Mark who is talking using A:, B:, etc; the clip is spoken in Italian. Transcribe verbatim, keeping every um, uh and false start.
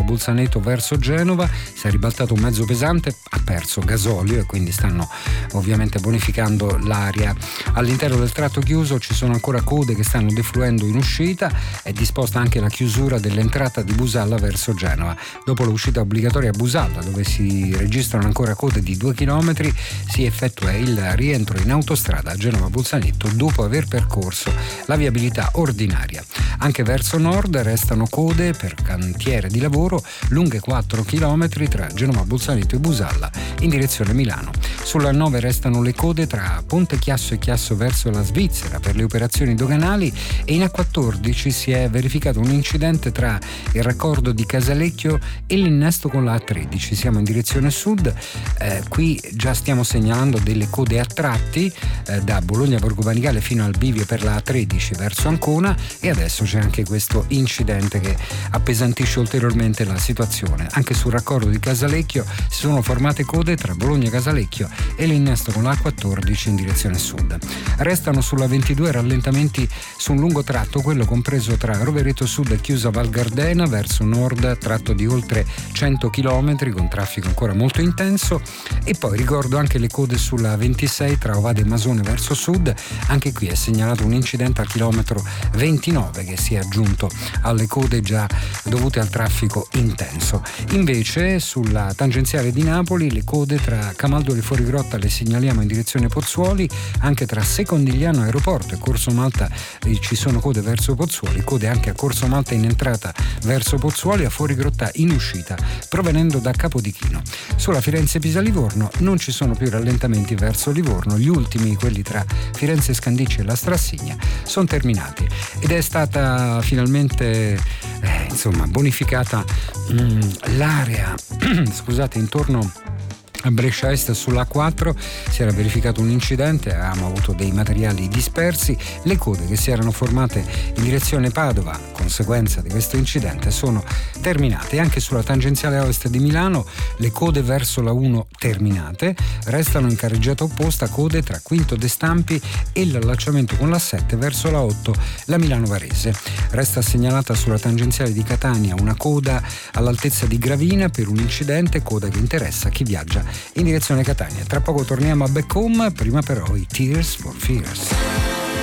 A: Bolzaneto verso Genova, si è ribaltato un mezzo pesante, ha perso gasolio e quindi stanno ovviamente bonificando l'aria. All'interno del tratto chiuso ci sono ancora code che stanno defluendo in uscita, è disposta anche la chiusura dell'entrata di Busalla verso Genova. Dopo l'uscita obbligatoria a Busalla, dove si registrano ancora code di due chilometri, si effettua il rientro in autostrada a Genova-Bolzaneto dopo aver percorso la viabilità ordinaria. Anche verso nord restano code per cantiere di lavoro lunghe quattro chilometri tra Genova-Bolzaneto e Busalla in direzione Milano. Sulla nove restano le code tra Ponte Chiasso e Chiasso verso la Svizzera per le operazioni doganali, e in A quattordici si è verificato un incidente tra il raccordo di Casalecchio e l'innesto con la A tredici. Siamo in direzione sud, eh, qui già stiamo segnalando delle code a tratti eh, da Bologna Borgo Panigale fino al bivio per la A tredici verso Ancona, e adesso c'è anche questo incidente che appesantisce ulteriormente la situazione. Anche sul raccordo di Casalecchio si sono formate code tra Bologna Casalecchio e l'innesto con la A quattordici in direzione sud. Restano sulla ventidue rallentamenti su un lungo tratto, quello compreso tra Rovereto Sud e Chiusa Val Gardena verso nord, tratto di oltre cento chilometri con traffico ancora molto intenso. E poi ricordo anche le code sulla ventisei tra Ovade e Masone verso sud, anche qui è segnalato un incidente al chilometro ventinove che si è aggiunto alle code già dovute al traffico intenso. Invece sulla tangenziale di Napoli le code tra Camaldoli e Fuorigrotta le segnaliamo in direzione Pozzuoli, anche tra Secondigliano Aeroporto e Corso Malta eh, ci sono code verso Pozzuoli, code anche a Corso Malta in entrata verso Pozzuoli, a Fuorigrotta in uscita provenendo da Capodichino. Sulla Firenze-Pisa-Livorno non ci sono più rallentamenti verso Livorno, gli ultimi, quelli tra Firenze Scandicci e la Strassigna, sono terminati ed è stata finalmente eh, insomma bonificata mh, l'area scusate intorno a Brescia Est. Sulla A quattro si era verificato un incidente, avevamo avuto dei materiali dispersi, le code che si erano formate in direzione Padova a conseguenza di questo incidente sono terminate. Anche sulla tangenziale ovest di Milano le code verso la uno terminate, restano in carreggiata opposta code tra Quinto De Stampi e l'allacciamento con la sette verso la otto, la Milano Varese. Resta segnalata sulla tangenziale di Catania una coda all'altezza di Gravina per un incidente, coda che interessa chi viaggia in direzione Catania. Tra poco torniamo a Back Home, prima però i Tears for Fears.